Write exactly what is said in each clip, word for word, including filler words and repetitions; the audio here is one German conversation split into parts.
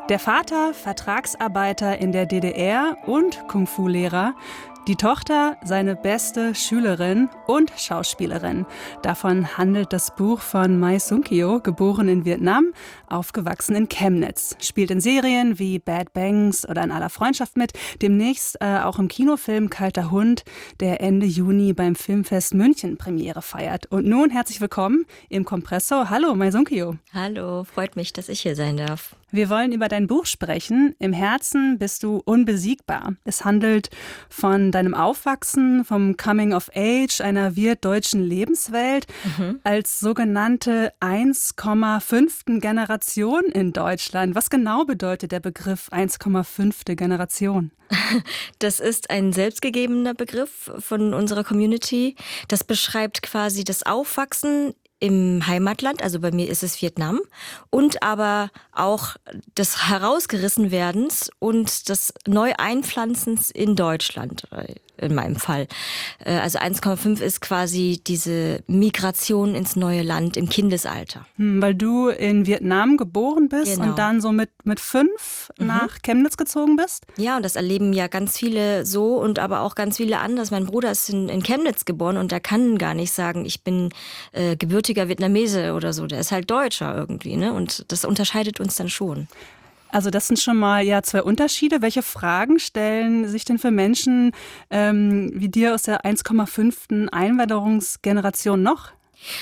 Der Vater Vertragsarbeiter in der D D R und Kung-Fu-Lehrer. Die Tochter seine beste Schülerin und Schauspielerin. Davon handelt das Buch von Mai Sung-kyo, geboren in Vietnam, aufgewachsen in Chemnitz. Spielt in Serien wie Bad Banks oder In aller Freundschaft mit. Demnächst äh, auch im Kinofilm Kalter Hund, der Ende Juni beim Filmfest München Premiere feiert. Und nun herzlich willkommen im Kompressor. Hallo, Mai Sung-kyo. Hallo, freut mich, dass ich hier sein darf. Wir wollen über dein Buch sprechen. Im Herzen bist du unbesiegbar. Es handelt von deinem Aufwachsen, vom Coming of Age, einer wirtdeutschen Lebenswelt mhm. als sogenannte eins Komma fünf. Generation in Deutschland. Was genau bedeutet der Begriff eins Komma fünf. Generation? Das ist ein selbstgegebener Begriff von unserer Community. Das beschreibt quasi das Aufwachsen im Heimatland, also bei mir ist es Vietnam, und aber auch des Herausgerissenwerdens und des Neueinpflanzens in Deutschland, in meinem Fall. Also eins Komma fünf ist quasi diese Migration ins neue Land im Kindesalter. Hm, weil du in Vietnam geboren bist genau. und dann so mit, mit fünf mhm. nach Chemnitz gezogen bist? Ja, und das erleben ja ganz viele so und aber auch ganz viele anders. Mein Bruder ist in, in Chemnitz geboren und der kann gar nicht sagen, ich bin äh, gebürtiger Vietnamese oder so. Der ist halt Deutscher irgendwie, ne? Und das unterscheidet uns dann schon. Also das sind schon mal ja zwei Unterschiede. Welche Fragen stellen sich denn für Menschen ähm, wie dir aus der eins Komma fünf. Einwanderungsgeneration noch?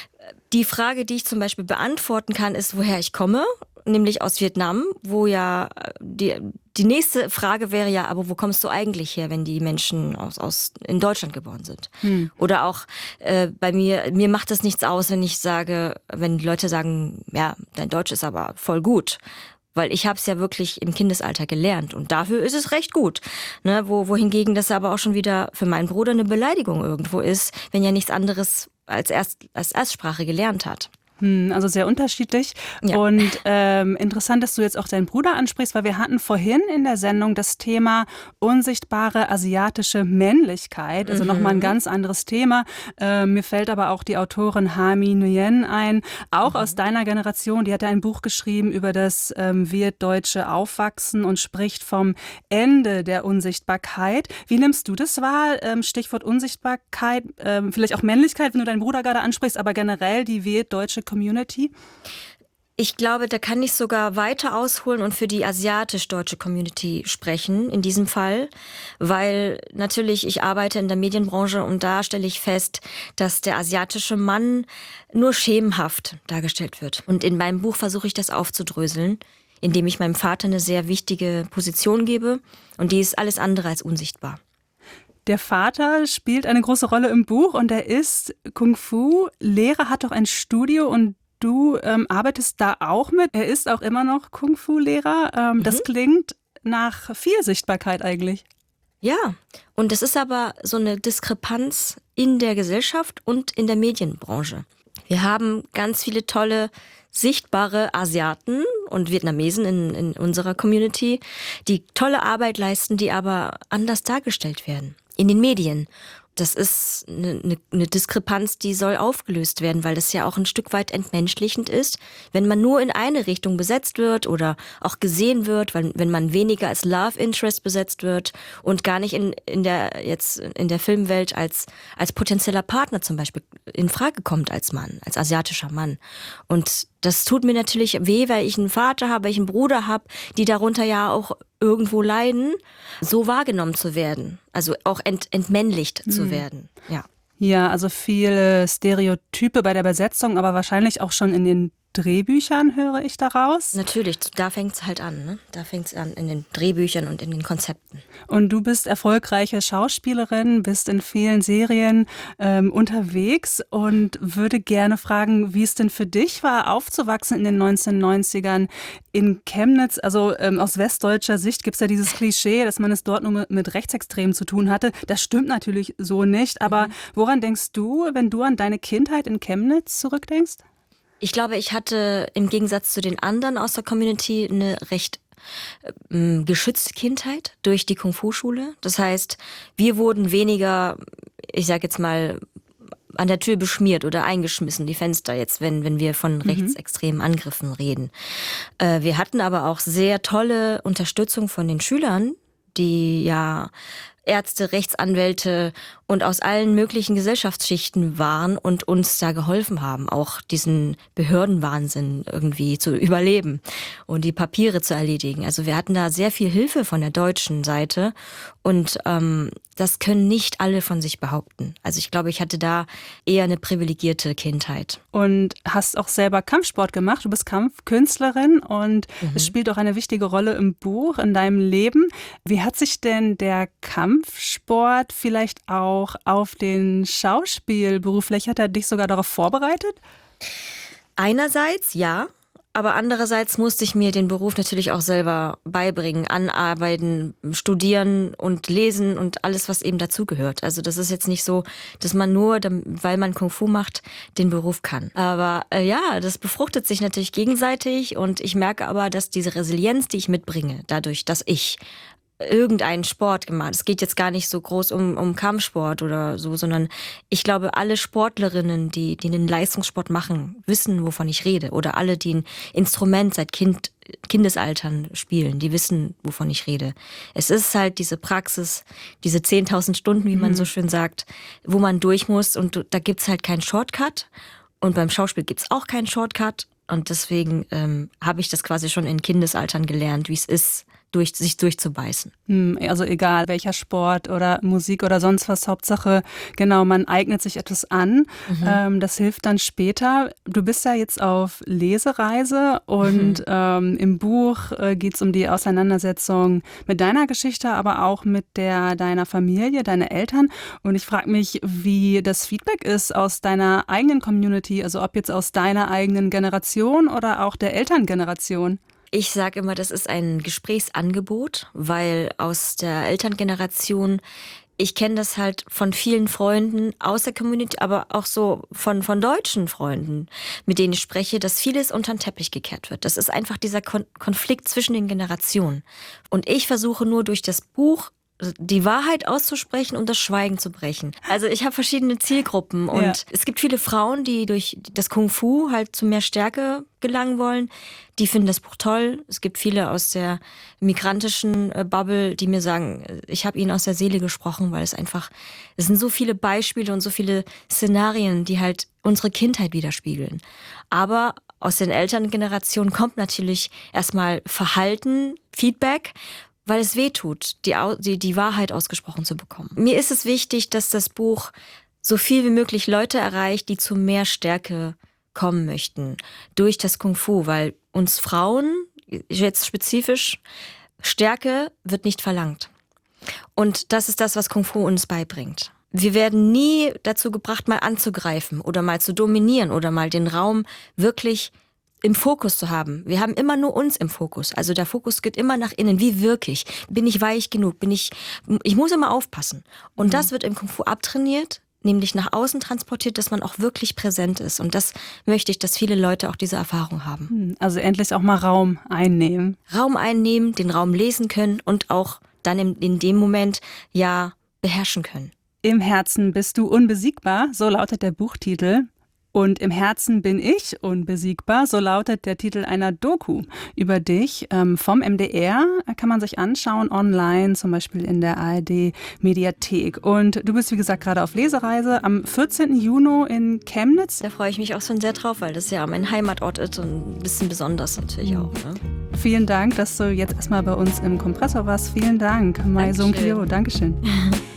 Die Frage, die ich zum Beispiel beantworten kann, ist, woher ich komme, nämlich aus Vietnam, wo ja die, die nächste Frage wäre ja, aber wo kommst du eigentlich her, wenn die Menschen aus, aus in Deutschland geboren sind? Hm. Oder auch äh, bei mir, mir macht es nichts aus, wenn ich sage, wenn die Leute sagen, ja, dein Deutsch ist aber voll gut. Weil ich habe es ja wirklich im Kindesalter gelernt und dafür ist es recht gut. Ne, wo, wohingegen das aber auch schon wieder für meinen Bruder eine Beleidigung irgendwo ist, wenn er nichts anderes als, Erst, als Erstsprache gelernt hat. Hm, also sehr unterschiedlich. Ja. Und ähm, interessant, dass du jetzt auch deinen Bruder ansprichst, weil wir hatten vorhin in der Sendung das Thema unsichtbare asiatische Männlichkeit. Also mhm. nochmal ein ganz anderes Thema. Äh, mir fällt aber auch die Autorin Ha Mi Nguyen ein, auch mhm. aus deiner Generation. Die hat ja ein Buch geschrieben über das ähm, wirtdeutsche Aufwachsen und spricht vom Ende der Unsichtbarkeit. Wie nimmst du das wahr? Ähm, Stichwort Unsichtbarkeit, ähm, vielleicht auch Männlichkeit, wenn du deinen Bruder gerade ansprichst, aber generell die wirtdeutsche Community? Ich glaube, da kann ich sogar weiter ausholen und für die asiatisch-deutsche Community sprechen, in diesem Fall, weil natürlich ich arbeite in der Medienbranche und da stelle ich fest, dass der asiatische Mann nur schemenhaft dargestellt wird. Und in meinem Buch versuche ich das aufzudröseln, indem ich meinem Vater eine sehr wichtige Position gebe und die ist alles andere als unsichtbar. Der Vater spielt eine große Rolle im Buch und er ist Kung-Fu-Lehrer, hat doch ein Studio und du ähm, arbeitest da auch mit. Er ist auch immer noch Kung-Fu-Lehrer. Ähm, mhm. Das klingt nach viel Sichtbarkeit eigentlich. Ja, und das ist aber so eine Diskrepanz in der Gesellschaft und in der Medienbranche. Wir haben ganz viele tolle sichtbare Asiaten und Vietnamesen in, in unserer Community, die tolle Arbeit leisten, die aber anders dargestellt werden. In den Medien. Das ist eine, eine, eine Diskrepanz, die soll aufgelöst werden, weil das ja auch ein Stück weit entmenschlichend ist, wenn man nur in eine Richtung besetzt wird oder auch gesehen wird, weil, wenn man weniger als Love Interest besetzt wird und gar nicht in, in der jetzt in der Filmwelt als als potenzieller Partner zum Beispiel in Frage kommt als Mann, als asiatischer Mann. Und das tut mir natürlich weh, weil ich einen Vater habe, weil ich einen Bruder habe, die darunter ja auch irgendwo leiden, so wahrgenommen zu werden. Also auch ent, entmännlicht mhm. zu werden. Ja. Ja, also viele Stereotype bei der Besetzung, aber wahrscheinlich auch schon in den Drehbüchern, höre ich daraus. Natürlich, da fängt es halt an. Ne? Da fängt es an in den Drehbüchern und in den Konzepten. Und du bist erfolgreiche Schauspielerin, bist in vielen Serien ähm, unterwegs und würde gerne fragen, wie es denn für dich war, aufzuwachsen in den neunzehnhundertneunzigern in Chemnitz. Also ähm, aus westdeutscher Sicht gibt es ja dieses Klischee, dass man es dort nur mit, mit Rechtsextremen zu tun hatte. Das stimmt natürlich so nicht. Aber mhm. woran denkst du, wenn du an deine Kindheit in Chemnitz zurückdenkst? Ich glaube, ich hatte im Gegensatz zu den anderen aus der Community eine recht äh, geschützte Kindheit durch die Kung-Fu-Schule. Das heißt, wir wurden weniger, ich sage jetzt mal, an der Tür beschmiert oder eingeschmissen, die Fenster jetzt, wenn, wenn wir von rechtsextremen Angriffen reden. Äh, wir hatten aber auch sehr tolle Unterstützung von den Schülern, die ja Ärzte, Rechtsanwälte und aus allen möglichen Gesellschaftsschichten waren und uns da geholfen haben, auch diesen Behördenwahnsinn irgendwie zu überleben und die Papiere zu erledigen. Also wir hatten da sehr viel Hilfe von der deutschen Seite und ähm, das können nicht alle von sich behaupten. Also ich glaube, ich hatte da eher eine privilegierte Kindheit. Und hast auch selber Kampfsport gemacht. Du bist Kampfkünstlerin und mhm. es spielt auch eine wichtige Rolle im Buch, in deinem Leben. Wie hat sich denn der Kampfsport vielleicht auch auf den Schauspielberuf, vielleicht hat er dich sogar darauf vorbereitet? Einerseits ja. Aber andererseits musste ich mir den Beruf natürlich auch selber beibringen, anarbeiten, studieren und lesen und alles, was eben dazugehört. Also das ist jetzt nicht so, dass man nur, weil man Kung Fu macht, den Beruf kann. Aber äh, ja, das befruchtet sich natürlich gegenseitig und ich merke aber, dass diese Resilienz, die ich mitbringe, dadurch, dass ich irgendeinen Sport gemacht. Es geht jetzt gar nicht so groß um, um Kampfsport oder so, sondern ich glaube, alle Sportlerinnen, die, die den Leistungssport machen, wissen, wovon ich rede. Oder alle, die ein Instrument seit Kind, Kindesaltern spielen, die wissen, wovon ich rede. Es ist halt diese Praxis, diese zehntausend Stunden, wie man so schön sagt, wo man durch muss und da gibt's halt keinen Shortcut. Und beim Schauspiel gibt's auch keinen Shortcut. Und deswegen ähm, habe ich das quasi schon in Kindesaltern gelernt, wie es ist, durch, sich durchzubeißen. Also egal welcher Sport oder Musik oder sonst was, Hauptsache, genau, man eignet sich etwas an. Mhm. Ähm, das hilft dann später. Du bist ja jetzt auf Lesereise und mhm. ähm, im Buch äh, geht es um die Auseinandersetzung mit deiner Geschichte, aber auch mit der deiner Familie, deine Eltern. Und ich frage mich, wie das Feedback ist aus deiner eigenen Community, also ob jetzt aus deiner eigenen Generation oder auch der Elterngeneration. Ich sage immer, das ist ein Gesprächsangebot, weil aus der Elterngeneration, ich kenne das halt von vielen Freunden aus der Community, aber auch so von, von deutschen Freunden, mit denen ich spreche, dass vieles unter den Teppich gekehrt wird. Das ist einfach dieser Kon- Konflikt zwischen den Generationen. Und ich versuche nur durch das Buch die Wahrheit auszusprechen und das Schweigen zu brechen. Also ich habe verschiedene Zielgruppen und ja. es gibt viele Frauen, die durch das Kung Fu halt zu mehr Stärke gelangen wollen. Die finden das Buch toll. Es gibt viele aus der migrantischen Bubble, die mir sagen, ich habe ihnen aus der Seele gesprochen, weil es einfach, es sind so viele Beispiele und so viele Szenarien, die halt unsere Kindheit widerspiegeln. Aber aus den Elterngenerationen kommt natürlich erstmal Verhalten, Feedback, weil es weh tut, die, die, die Wahrheit ausgesprochen zu bekommen. Mir ist es wichtig, dass das Buch so viel wie möglich Leute erreicht, die zu mehr Stärke kommen möchten durch das Kung Fu, weil uns Frauen, jetzt spezifisch, Stärke wird nicht verlangt. Und das ist das, was Kung Fu uns beibringt. Wir werden nie dazu gebracht, mal anzugreifen oder mal zu dominieren oder mal den Raum wirklich im Fokus zu haben. Wir haben immer nur uns im Fokus. Also der Fokus geht immer nach innen. Wie wirke ich? Bin ich weich genug? Bin ich, ich muss immer aufpassen. Und mhm. das wird im Kung Fu abtrainiert, nämlich nach außen transportiert, dass man auch wirklich präsent ist. Und das möchte ich, dass viele Leute auch diese Erfahrung haben. Also endlich auch mal Raum einnehmen. Raum einnehmen, den Raum lesen können und auch dann in, in dem Moment ja beherrschen können. Im Herzen bist du unbesiegbar, so lautet der Buchtitel. Und im Herzen bin ich unbesiegbar, so lautet der Titel einer Doku über dich ähm, vom M D R. Kann man sich anschauen online, zum Beispiel in der A R D-Mediathek. Und du bist, wie gesagt, gerade auf Lesereise am vierzehnten Juni in Chemnitz. Da freue ich mich auch schon sehr drauf, weil das ja mein Heimatort ist und ein bisschen besonders natürlich auch. Ne? Vielen Dank, dass du jetzt erstmal bei uns im Kompressor warst. Vielen Dank, Mai Sung Kyo. Dankeschön.